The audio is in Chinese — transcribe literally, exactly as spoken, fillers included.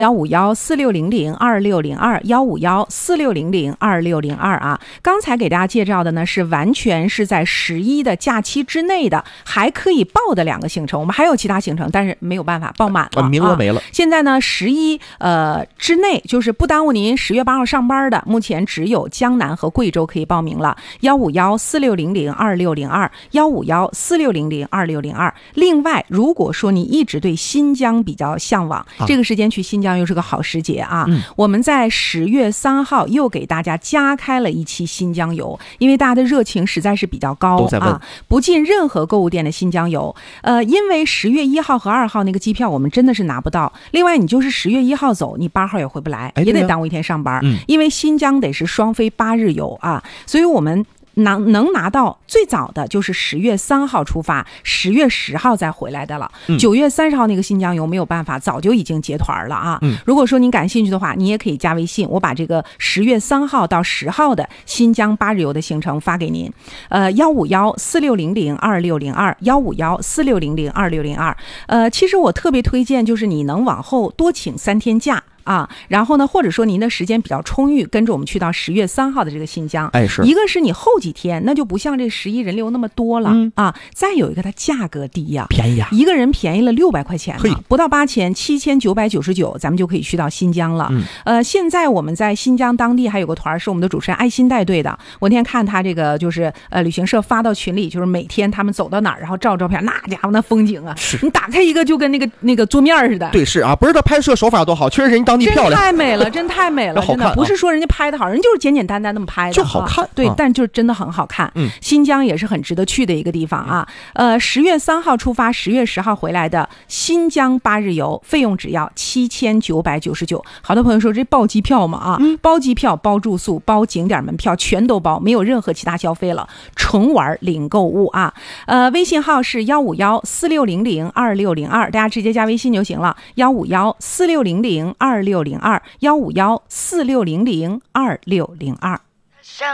幺五幺四六零零二六零二幺五幺四六零零二六零二啊，刚才给大家介绍的呢是完全是在十一的假期之内的，还可以报的两个行程。我们还有其他行程，但是没有办法报满了， 啊、名额没了。啊、 现在呢，十一呃之内就是不耽误您十月八号上班的，目前只有江南和贵州可以报名了。幺五幺四六零零二六零二幺五幺四六零零二六零二。另外，如果说你一直对新疆比较向往，啊、这个时间去新疆又是个好时节啊！嗯、我们在十月三号又给大家加开了一期新疆游，因为大家的热情实在是比较高啊，不进任何购物店的新疆游。呃，因为十月一号和二号那个机票我们真的是拿不到。另外，你就是十月一号走，你八号也回不来，也得耽误一天上班。嗯、因为新疆得是双飞八日游啊，所以我们。能能拿到最早的就是十月三号出发，十月十号再回来的了。九、嗯、月三十号那个新疆游没有办法，早就已经结团了啊。嗯、如果说您感兴趣的话，你也可以加微信，我把这个十月三号到十号的新疆八日游的行程发给您。呃，幺五幺四六零零二六零二幺五幺四六零零二六零二。呃，其实我特别推荐，就是你能往后多请三天假。啊，然后呢，或者说您的时间比较充裕，跟着我们去到十月三号的这个新疆， 哎，是一个是你后几天那就不像这十一人流那么多了、嗯、啊，再有一个它价格低呀、啊， 便宜啊， 一个人便宜了六百块钱呢，不到八千，七千九百九十九，咱们就可以去到新疆了。嗯、呃，现在我们在新疆当地还有个团是我们的主持人爱心带队的，我那天看他这个就是呃旅行社发到群里，就是每天他们走到哪儿，然后照照片，那家伙那风景啊，你打开一个就跟那个那个桌面似的。 对，是啊，不是他拍摄手法多好，确实人当地漂亮， 太美了。真太美了，真的、啊、不是说人家拍的好，人就是简简单单那么拍的， 就好看。啊、 对、 啊， 但就是真的很好看。嗯，新疆也是很值得去的一个地方啊。呃，十月三号出发，十月十号回来的新疆八日游，费用只要七千九百九十九。好多朋友说这包机票嘛啊，嗯、包机票、包住宿、包景点门票，全都包，没有任何其他消费了，纯玩领购物啊。呃，微信号是幺五幺四六零零二六零二，大家直接加微信就行了。幺五幺四六零零二六零二。幺五幺四六零零二六零二。